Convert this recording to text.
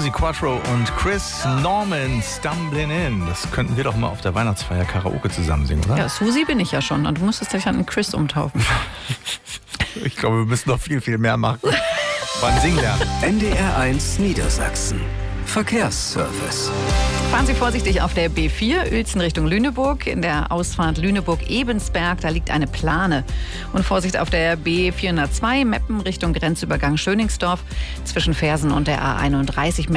Susi Quattro und Chris Norman, Stumbling In. Das könnten wir doch mal auf der Weihnachtsfeier Karaoke zusammen singen, oder? Ja, Susi bin ich ja schon und du musstest dich an einen Chris umtaufen. Ich glaube, wir müssen noch viel, viel mehr machen. Beim Singlernen. NDR1 Niedersachsen. Verkehrsservice. Fahren Sie vorsichtig auf der B4, Uelzen Richtung Lüneburg. In der Ausfahrt Lüneburg-Ebensberg, da liegt eine Plane. Und Vorsicht auf der B402, Meppen Richtung Grenzübergang Schöningsdorf. Zwischen Fersen und der A31